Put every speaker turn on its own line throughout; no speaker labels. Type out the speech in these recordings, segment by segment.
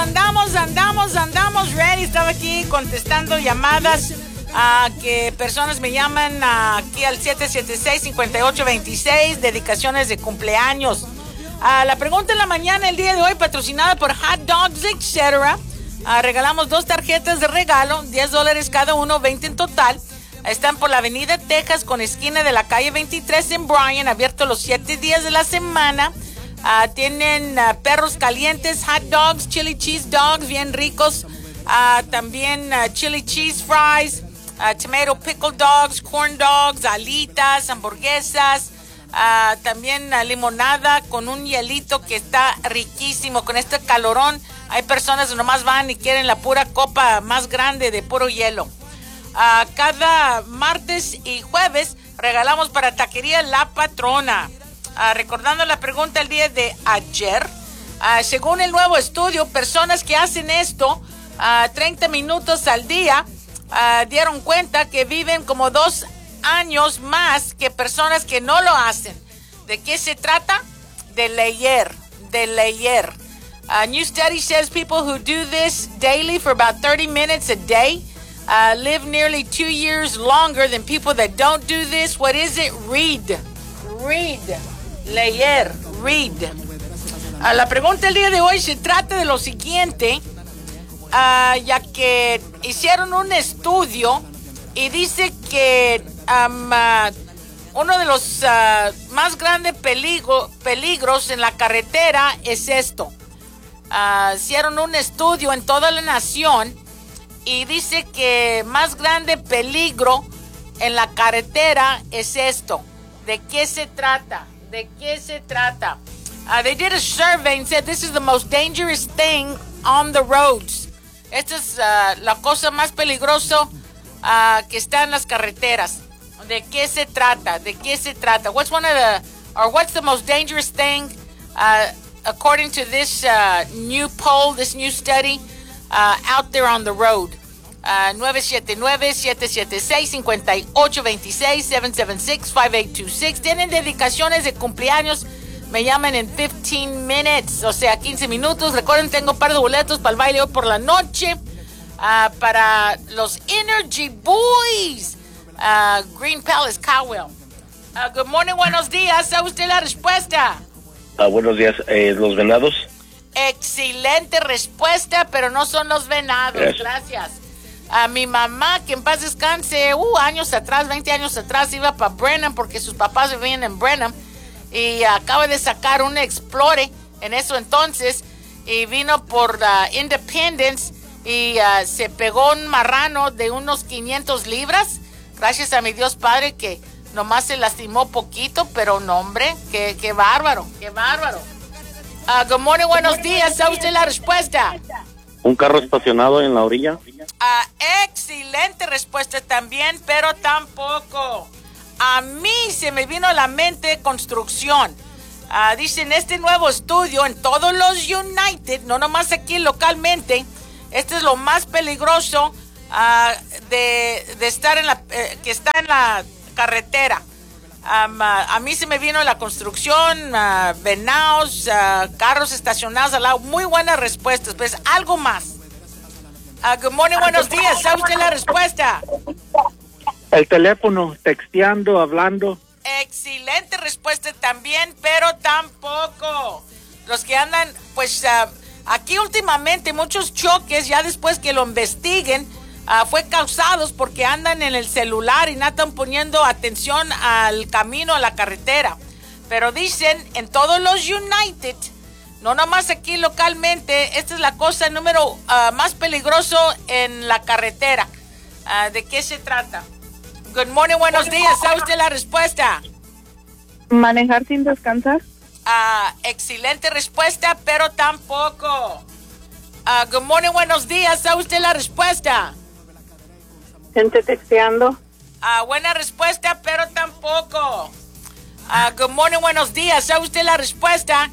andamos ready. Estaba aquí contestando llamadas que personas me llaman aquí al 776-5826, dedicaciones de cumpleaños. La pregunta en la mañana el día de hoy, patrocinada por Hot Dogs, etc. Regalamos 2 tarjetas de regalo, $10 cada uno, 20 en total. Están por la avenida Texas con esquina de la calle 23 en Bryan, abierto los 7 días de la semana. Tienen perros calientes, hot dogs, chili cheese dogs, bien ricos. También chili cheese fries, tomato pickle dogs, corn dogs, alitas, hamburguesas. También limonada con un hielito que está riquísimo. Con este calorón hay personas que nomás van y quieren la pura copa más grande de puro hielo. Cada martes y jueves regalamos para Taquería La Patrona. Recordando la pregunta el día de ayer, según el nuevo estudio, personas que hacen esto 30 minutos al día dieron cuenta que viven como 2 años más que personas que no lo hacen. ¿De qué se trata? De leer. A new study says people who do this daily for about 30 minutes a day live nearly 2 years longer than people that don't do this. What is it? Read. Leer. La pregunta del día de hoy se trata de lo siguiente, ya que hicieron un estudio y dice que uno de los más grandes peligros en la carretera es esto. Hicieron un estudio en toda la nación y dice que más grande peligro en la carretera es esto. ¿De qué se trata? They did a survey and said this is the most dangerous thing on the roads. Esta es la cosa más peligrosa que está en las carreteras. ¿De qué se trata? What's the most dangerous thing according to this new poll, this new study out there on the road? 979-776-5826, 776-5826. Tienen dedicaciones de cumpleaños, me llaman en 15 minutes, o sea, 15 minutos. Recuerden, tengo un par de boletos para el baile hoy por la noche, para los Energy Boys, Green Palace, Cowell. Good morning, buenos días. ¿Sabe usted la respuesta?
Buenos días, los venados.
Excelente respuesta, pero no son los venados. Gracias. Mi mamá, que en paz descanse, años atrás, 20 años atrás, iba para Brenham porque sus papás vivían en Brenham y acaba de sacar un Explorer en eso entonces y vino por Independence y se pegó un marrano de unos 500 libras. Gracias a mi Dios Padre que nomás se lastimó poquito, pero no, hombre, qué bárbaro. Good morning, buenos días. ¿Sabe usted la respuesta?
¿Un carro estacionado en la orilla?
Excelente respuesta también, pero tampoco. A mí se me vino a la mente construcción. Dicen este nuevo estudio en todos los United, no nomás aquí localmente, este es lo más peligroso de estar que está en la carretera. A mí se me vino la construcción, venados, carros estacionados al lado. Muy buenas respuestas, pues algo más. Good morning, buenos días. ¿Sabe usted la respuesta?
El teléfono, texteando, hablando.
Excelente respuesta también, pero tampoco. Los que andan, pues aquí últimamente muchos choques, ya después que lo investiguen, fue causados porque andan en el celular y no están poniendo atención al camino, a la carretera. Pero dicen en todos los United, no nomás aquí localmente, esta es la cosa número más peligroso en la carretera. ¿De qué se trata? Good morning, buenos días. ¿Sabe usted la respuesta?
Manejar sin descansar.
Excelente respuesta, pero tampoco. Good morning, buenos días. ¿Sabe usted la respuesta?
Gente texteando.
Buena respuesta, pero tampoco. Good morning, buenos días. ¿Sabe usted la respuesta?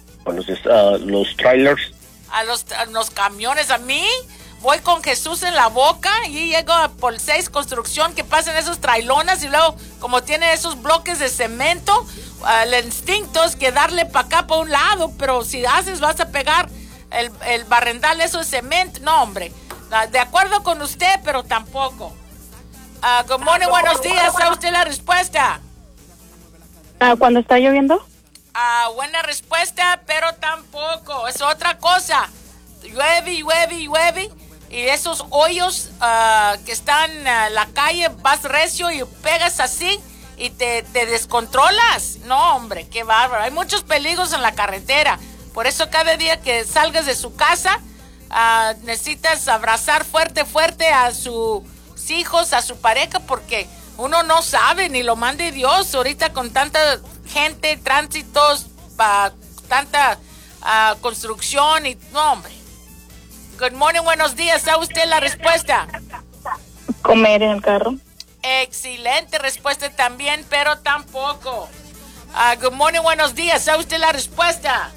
Los trailers.
A los camiones. A mí voy con Jesús en la boca y llego por 6 construcción que pasan esos trailonas y luego como tiene esos bloques de cemento, el instinto es que darle para acá para un lado, pero si haces vas a pegar el barrendal, eso es cemento. No, hombre. De acuerdo con usted, pero tampoco. Good morning, buenos días. ¿Sabe usted la respuesta?
¿Cuando está lloviendo?
Buena respuesta, pero tampoco. Es otra cosa. Llueve. Y esos hoyos que están en la calle, vas recio y pegas así y te descontrolas. No, hombre, qué bárbaro. Hay muchos peligros en la carretera. Por eso cada día que salgas de su casa, necesitas abrazar fuerte a sus hijos, a su pareja, porque uno no sabe, ni lo mande Dios. Ahorita con tanta gente, tránsitos, tanta construcción y... No, hombre. Good morning, buenos días. ¿Sabe usted la respuesta?
Comer en el carro.
Excelente respuesta también, pero tampoco. Good morning, buenos días. ¿Sabe usted la respuesta?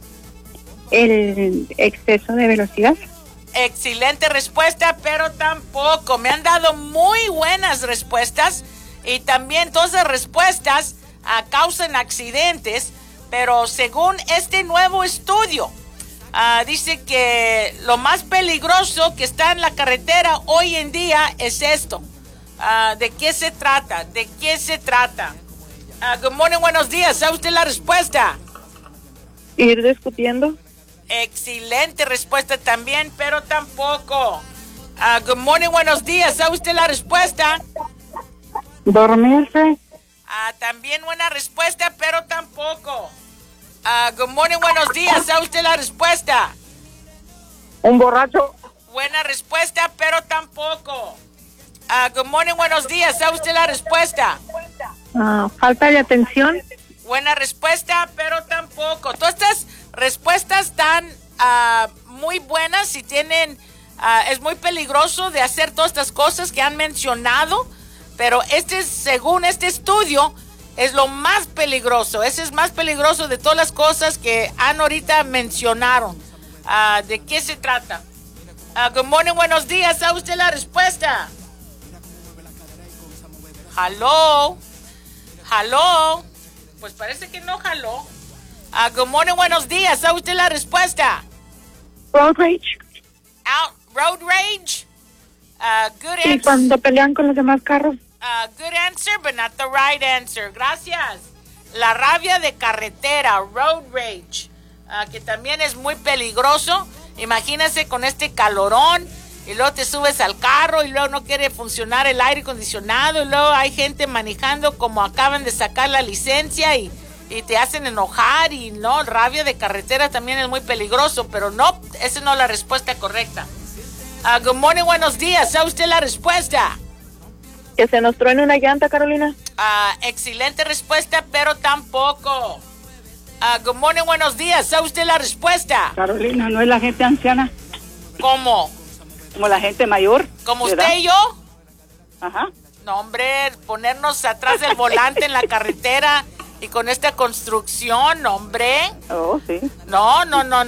El exceso de velocidad.
Excelente respuesta, pero tampoco. Me han dado muy buenas respuestas y también todas las respuestas causan accidentes, pero según este nuevo estudio, dice que lo más peligroso que está en la carretera hoy en día es esto. ¿De qué se trata? Good morning, buenos días. ¿Sabe usted la respuesta?
Ir discutiendo.
Excelente respuesta también, pero tampoco. Good morning, buenos días. ¿Sabe usted la respuesta?
Dormirse.
También buena respuesta, pero tampoco. Good morning, buenos días. ¿Sabe usted la respuesta?
Un borracho.
Buena respuesta, pero tampoco. Good morning, buenos días. ¿Sabe usted la respuesta?
Falta de atención.
Buena respuesta, pero tampoco. Todas estas respuestas están muy buenas y tienen... es muy peligroso de hacer todas estas cosas que han mencionado, pero según este estudio, es lo más peligroso. Ese es más peligroso de todas las cosas que han ahorita mencionaron. ¿De qué se trata? Good morning, buenos días. ¿Sabe usted la respuesta? ¿Hello? Pues parece que no jaló. Good morning, buenos días. ¿Sabe usted la respuesta?
Road rage.
Road rage? Good
Sí,
answer.
cuando pelean con los demás carros.
Good answer, but not the right answer. Gracias. La rabia de carretera, road rage, que también es muy peligroso. Imagínese con este calorón y luego te subes al carro y luego no quiere funcionar el aire acondicionado y luego hay gente manejando como acaban de sacar la licencia y te hacen enojar y no, rabia de carretera también es muy peligroso, pero no, esa no es la respuesta correcta. Good morning, buenos días. ¿Sabe usted la respuesta?
Que se nos truene una llanta, Carolina.
Excelente respuesta, pero tampoco. Good morning, buenos días. ¿Sabe usted la respuesta?
Carolina, no es la gente anciana,
¿Cómo?
como la gente mayor.
¿Como
¿verdad?
usted y yo?
Ajá.
No, hombre, ponernos atrás del volante en la carretera y con esta construcción, hombre.
Oh, sí.
No.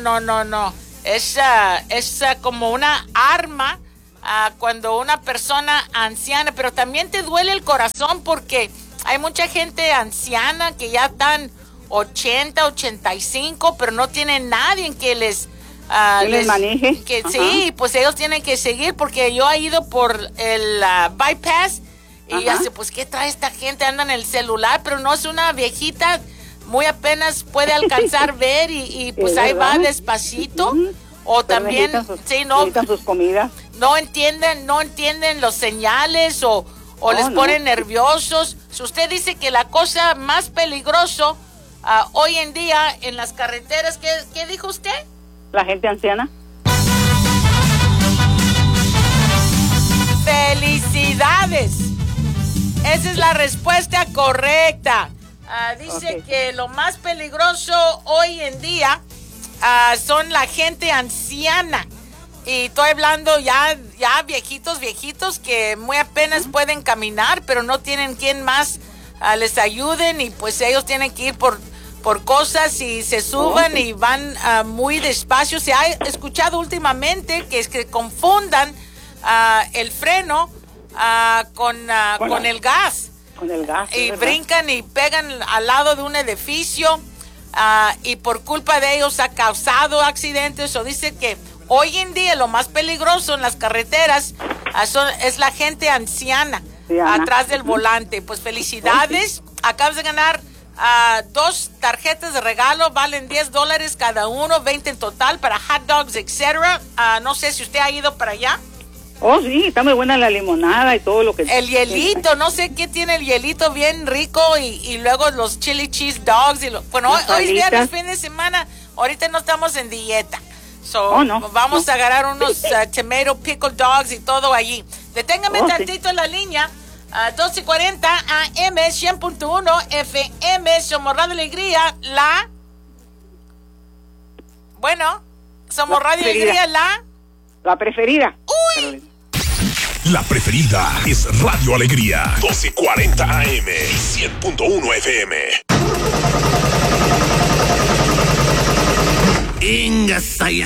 Es como una arma cuando una persona anciana, pero también te duele el corazón porque hay mucha gente anciana que ya están 80, 85, pero no tienen nadie en que les
maneje.
Que,
Ajá.
sí, pues ellos tienen que seguir porque yo he ido por el bypass y
Ajá.
hace, pues, ¿qué trae esta gente? Anda en el celular, pero no es una viejita, muy apenas puede alcanzar ver y pues
Es
ahí
verdad.
va despacito.
Ujú.
O
Pero
también,
necesitan sus comidas.
no entienden los señales o les
no.
ponen nerviosos. Si usted dice que la cosa más peligroso hoy en día en las carreteras, ¿qué dijo usted?
La gente anciana.
¡Felicidades! Esa es la respuesta correcta. Dice
Ok.
que lo más peligroso hoy en día son la gente anciana. Y estoy hablando ya viejitos que muy apenas pueden caminar, pero no tienen quien más les ayuden y pues ellos tienen que ir por cosas y se suban y van muy despacio. Se ha escuchado últimamente que es que confundan el freno con el gas.
Con el gas.
Y
¿verdad?
brincan y pegan al lado de un edificio. y por culpa de ellos ha causado accidentes. O dice que hoy en día lo más peligroso en las carreteras es la gente anciana atrás del volante. Pues felicidades, acabas de ganar 2 tarjetas de regalo, valen $10 cada uno, 20 en total para hot dogs, etcétera. No sé si usted ha ido para allá.
Oh, sí, está muy buena la limonada y todo lo que...
El hielito, no sé qué tiene el hielito, bien rico, y luego los chili cheese dogs. Bueno, hoy es viernes, fin de semana, ahorita no estamos en dieta. Vamos a agarrar unos tomato pickle dogs y todo allí. Deténgame tantito en la línea. 1240 AM, 100.1 FM, somos Radio Alegría, somos Radio Alegría,
la preferida.
¡Uy!
La preferida es Radio Alegría, 1240 AM, 100.1 FM.
Inga